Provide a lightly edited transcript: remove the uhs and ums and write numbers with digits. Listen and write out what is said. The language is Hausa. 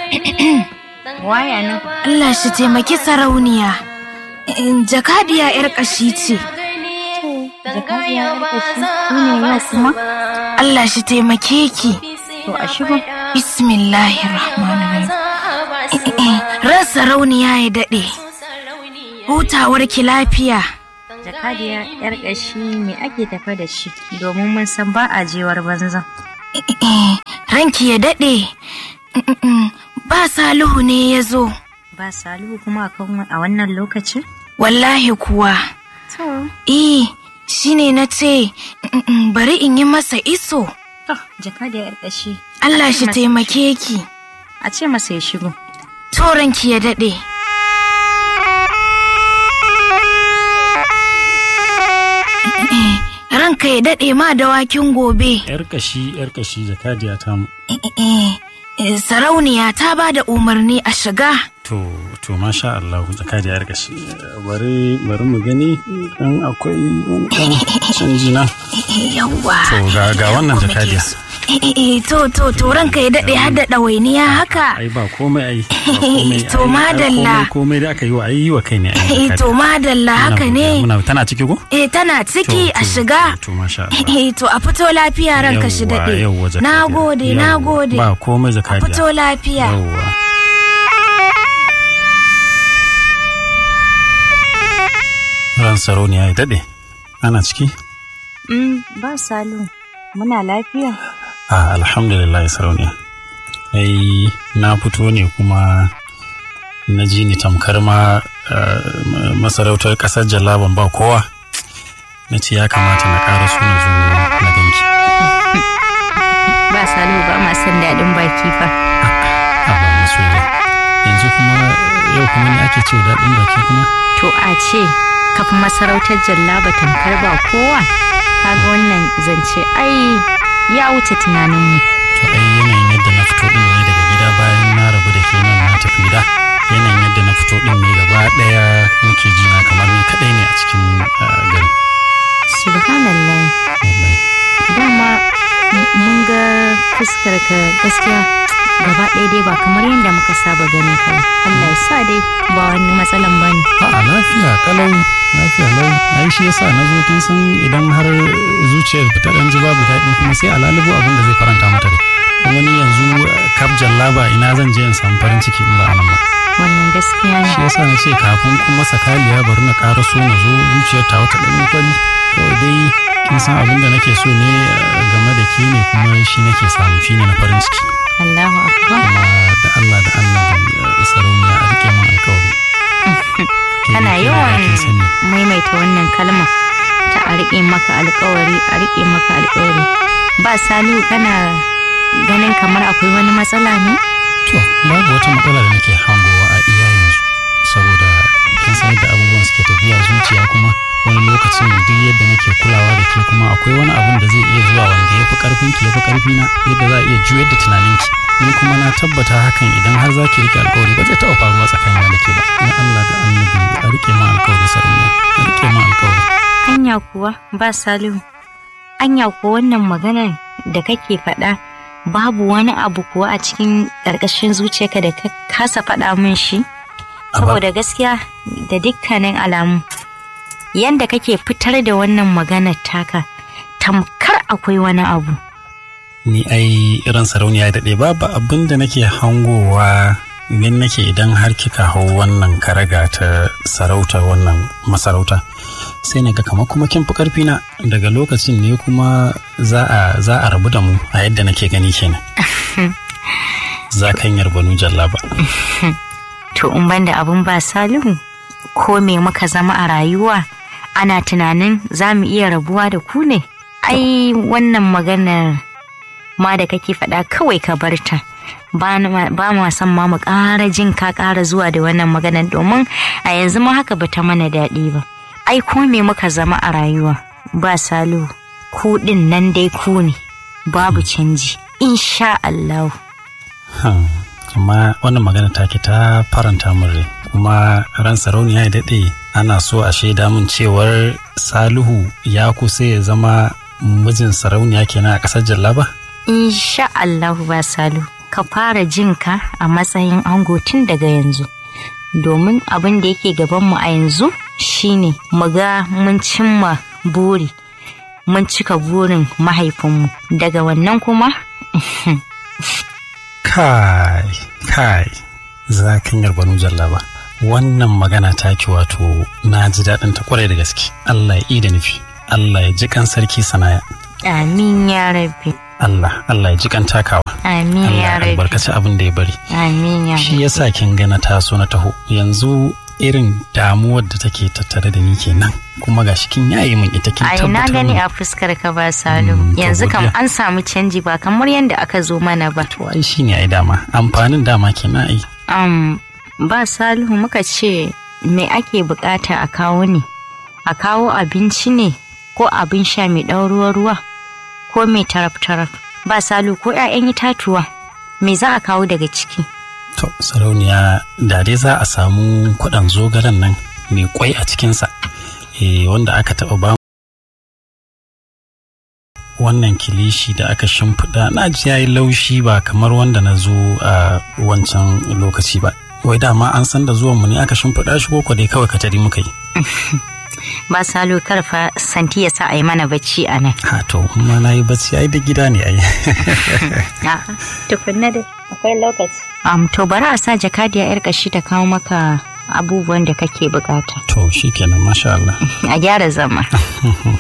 Waya nan. Allah shi taimaki sarauniya. Jakadiya 'yar ƙashi ce. Jakadiya 'yar ƙashi ne yau kuma? Allah shi taimake ki. To a shigo. Bismillahirrahmanirrahim. Ran sarauniya ya daɗe. Hutawar ki lafiya. Jakadiya 'yar ƙashi me ake tafa da shi domin mun san ba a jewar banza. Ranki ya daɗe. Ba Salihu ne ya zo. Ba Salihu kuma a wannan lokacin? Wallahi kuwa. To. Shi ne na ce bari in yi masa iso. Jakadiya 'yar ƙashi. Allah shi taimake ki. A ce masa ya shigo. To ranki ya daɗe. Ranka ya daɗe ma dawakin gobe. 'Yar ƙashi jakadiya ta mu. Sarauniya ta ba da umarni a shiga. To masha Allah jakadiya 'yar ƙashi. Bari mu gani dan akwai wani canji na. Yawwa. To ga wannan jakadiya. To ranka ya daɗe har da ɗawainiya haka. Ai ba komai. To madalla. Komai da aka yi wa kai ne. To madalla haka ne. Tana ciki ko? Tana ciki a shiga. To masha Allah. To a fito lafiya ranka shi daɗe. Nagode. Ba komai jakadiya. A fito lafiya. Yawwa. Ran sarauniya ya daɗe. Ana ciki? Ba Salihu. Muna lafiya? Alhamdulillah sarauniya. Na fito ne kuma na ji ni tamkar ma masarautar ƙasar Jallaban ba kowa. Na ce ya kamata na ƙara suna zuwa na ganki. Ba Salihu ba ma san daɗin baki fa. Ba masoyi. Yanzu kuma yau kuma ne ake ce daɗin baki kuma? To a ce kafin masarautar Jallaba tamkar ba kowa. Kaga wannan zance ya wuce tunaninmu. To yanayin yadda na fito din ne daga gida bayan na rabu da ke nan na tafi gida. Yanayin yadda na fito din ne gaba daya nake ji na kamar ni kadai ne a cikin gari. Subhanallah. Dama mun ga fuskar ka gaskiya gaba ɗaya dai ba kamar yadda muka saba ganin ka. Allah ya sa dai ba wani matsalan bane. Lafiya kalau. Lafiya lau. Ai shi yasa na zo kin san idan har zuciyar ta dan ji babu daɗi kuma sai a lalubo abin da zai faranta mata dai. Kuma ni yanzu kaf Jallaba ina zan je in samu farin ciki in ba anan ba. Wannan gaskiya ne. Shi yasa na ce kafin kuma sakaliya bari na ƙara so na zo zuciyar ta wata ɗan kwali. Kawai dai kin san abin da nake so ne game da ke ne kuma shi nake samu shi ne na farin ciki. Allahu akbar. Kuma da Annabi sarauniya a rike min alƙawari. Kana yawan maimaita wannan kalma ta a riƙe maka alƙawari. Ba Salihu kana ganin kamar akwai wani matsala ne? To babu wata matsala da nake hangowa a iya yanzu saboda kin san yadda abubuwan suke tafiya zuciya kuma wani lokacin duk yadda nake kulawa da ke kuma akwai wani abun da zai iya zuwa wanda ya fi ƙarfin ki ya fi ƙarfi na yadda za a iya juyar da tunaninki. Ni kuma na tabbata hakan idan har za ki rike alƙawari ba zai taɓa faruwa tsakanin da ke ba. Na Allah da Annabi a rike ma alƙawari sarauniya. A rike ma alƙawari. Anya kuwa ba Salihu. Anya kuwa wannan maganar da kake faɗa babu wani abu kuwa a cikin ƙarƙashin zuciyarka da ka kasa faɗa min shi? Saboda gaskiya da dukkanin alamu yanda kake fitar da wannan maganar taka tamkar akwai wani abu. Ni irin sarauniya daɗe babu abin da nake hangowa idan nake idan har kika hau wannan karaga ta sarauta wannan masarauta sai na ga kamar kuma kin fi ƙarfi na daga lokacin ne kuma za a rabu da mu a yadda nake gani kenan. Za kan Banu Jallaba. To in banda abin ba Salihu ko me muka zama a rayuwa ana tunanin za mu iya rabuwa da ku ne? Wannan maganar ma da kake faɗa kawai ka barta. Ba ma san ma mu ƙara jin ka ƙara zuwa da wannan maganar domin a yanzu ma haka bata mana daɗi ba. Ko me muka zama a rayuwa ba Salihu ku ɗin nan dai ku ne babu canji insha Allah. Amma wannan magana take ta faranta min rai kuma ran sarauniya ya daɗe ana so a shaida min cewar Salihu ya kusa ya zama mijin sarauniya kenan a ƙasar Jallaba? Insha Allah ba Salihu ka fara jinka a matsayin ango tun daga yanzu. Domin abin da yake gabanmu a yanzu shine mu ga mun cimma buri, mun cika burin mahaifinmu. Daga wannan kuma kai za kan yarbanu jallaba. Wannan magana ta ki wato na ji daɗin ta kwarai da gaske. Allah ya ida nufi, Allah ya ji kan sarki Sanaya. Amin ya rabbi. Allah ya ji kan takawa. Amin ya rabbi. Allah albarkaci abin da ya bari. Amin ya rabbi. Shi yasa kin ga na taso na taho. Yanzu irin damuwar da take tattare da ni kenan, kuma gashi kin yayi min ita, kin tabbatar. Ai na gani a fuskar ka ba Salihu. Yanzu kam an samu canji ba kamar yadda aka zo mana ba. To ai shine ai dama amfanin dama kenan ai. Ba Salihu, muka ce me ake bukata a kawo ne? A kawo abinci ne ko abin sha mai ɗan ruwa ko mai taraf-taraf? Ba Salihu, ko 'ya'yan itatuwa me za a kawo daga ciki? To sarauniya, da dai za a samu kuɗan zogalen nan mai kwai a cikinsa, wanda aka taɓa ba wannan kilishi da aka shimfiɗa, na ji yayi laushi ba kamar wanda na zo a wancan lokaci ba. Wai dama an san da zuwanmu ne aka shimfiɗa shi, ko dai kawai katari muka yi? Ba Salo, karfa santi ya sa a yi mana bacci a nan. Ha to, ma na yi bacci ai da gida ne ai. Tukunna dai akwai lokaci. To bari a sa jakadiya 'yar kashi ta kawo maka abubuwan da kake bukata. To shikenan, masha Allah. A gyara zama.